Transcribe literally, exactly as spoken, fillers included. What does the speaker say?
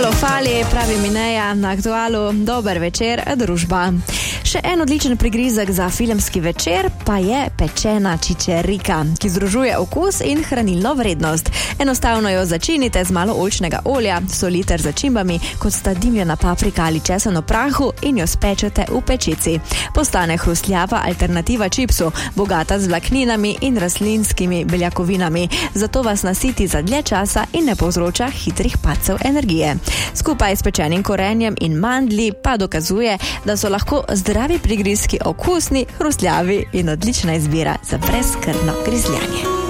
Halo, fali, pravi Mineja, na Aktualu, dober večer, družba. Še en odličen prigrizek za filmski večer pa je pečena čičerika, ki združuje okus in hranilno vrednost. Enostavno jo začinite z malo oljčnega olja, soli ter začimbami, kot sta dimljena paprika ali česen v prahu, in jo spečete v pečici. Postane hrustljava alternativa čipsu, bogata z vlakninami in rastlinskimi beljakovinami, zato vas nasiti za dlje časa in ne povzroča hitrih padcev energije. Skupaj s pečenim korenjem in mandlji pa dokazuje, da so lahko zdravi prigrizki okusni, hrustljavi in odlična izbira za brezskrbno grizljanje.